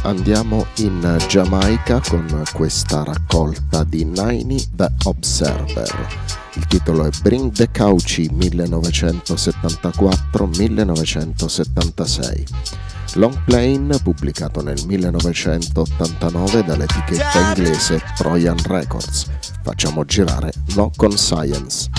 Andiamo in Giamaica con questa raccolta di Naini The Observer. Il titolo è Bring the Cauchy 1974-1976. Long Plane, pubblicato nel 1989 dall'etichetta inglese Trojan Records. Facciamo girare No Conscience.